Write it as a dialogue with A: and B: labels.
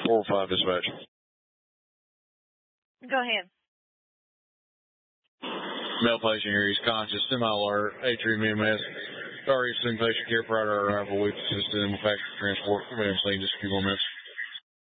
A: 405 dispatch.
B: Go ahead.
A: Male patient here, he's conscious, semi-alert, atrium EMS. Sorry, soon patient care prior to our arrival. We've assisted him with factory transport. We're going to just a few more minutes.